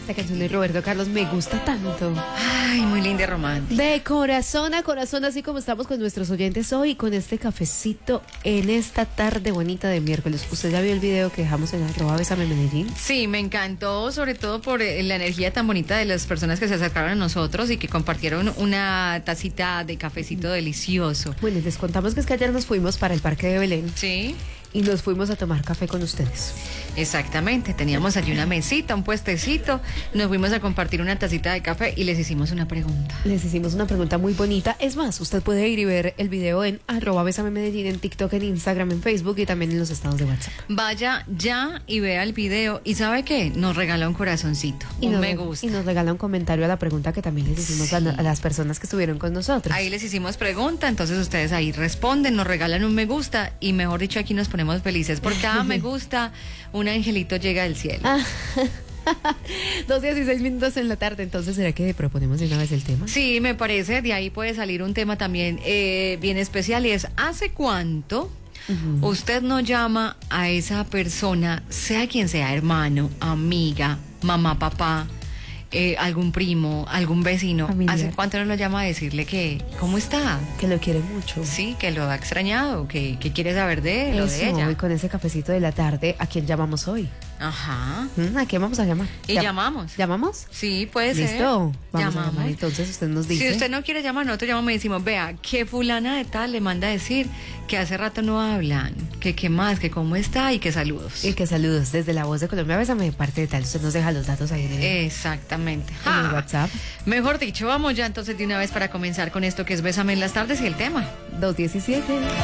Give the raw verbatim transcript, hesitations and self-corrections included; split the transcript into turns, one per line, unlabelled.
Esta canción de Roberto Carlos me gusta tanto.
Ay, muy linda y romántica.
De corazón a corazón, así como estamos con nuestros oyentes hoy, con este cafecito en esta tarde bonita de miércoles. ¿Usted ya vio el video que dejamos en arroba Bésame Medellín?
Sí, me encantó, sobre todo por eh, la energía tan bonita de las personas que se acercaron a nosotros y que compartieron una tacita de cafecito delicioso.
Bueno, les contamos que es que ayer nos fuimos para el Parque de Belén.
Sí.
Y nos fuimos a tomar café con ustedes.
Exactamente, teníamos allí una mesita, un puestecito, nos fuimos a compartir una tacita de café y les hicimos una pregunta.
Les hicimos una pregunta muy bonita. Es más, usted puede ir y ver el video en arroba Bésame Medellín, en TikTok, en Instagram, en Facebook y también en los estados de WhatsApp.
Vaya ya y vea el video y ¿sabe qué? Nos regala un corazoncito,
Y
un
nos,
me gusta.
y nos regala un comentario a la pregunta que también les hicimos
Sí.
a, a las personas que estuvieron con nosotros.
Ahí les hicimos pregunta, entonces ustedes ahí responden, nos regalan un me gusta y mejor dicho aquí nos ponemos felices. Por cada me gusta, un angelito llega del cielo.
Ah, dos dieciséis minutos en la tarde, entonces ¿será que proponemos de una vez el tema?
Sí, me parece, de ahí puede salir un tema también eh, bien especial y es ¿hace cuánto uh-huh. usted no llama a esa persona, sea quien sea, hermano, amiga, mamá, papá, eh, algún primo, algún vecino,
familiar?
¿Hace cuánto no lo llama a decirle que cómo está?
Que lo quiere mucho.
Sí, que lo ha extrañado, que, que quiere saber de él o de
Eso,
ella.
y con ese cafecito de la tarde, ¿a quién llamamos hoy?
Ajá.
¿A quién vamos a llamar?
Y
Llam-
llamamos.
¿Llamamos?
Sí, puede ser.
Listo, vamos
Llamamos.
a llamar. Entonces usted nos dice.
Si usted no quiere llamar, nosotros llamamos y decimos, vea, que fulana de tal le manda a decir que hace rato no hablan, que qué más, que cómo está y que saludos.
Y que saludos desde La Voz de Colombia, Bésame de parte de tal. Usted nos deja los datos ahí en el,
Exactamente.
en el
Ah,
WhatsApp.
Mejor dicho, vamos ya entonces de una vez para comenzar con esto que es Bésame en las tardes y el tema.
dos diecisiete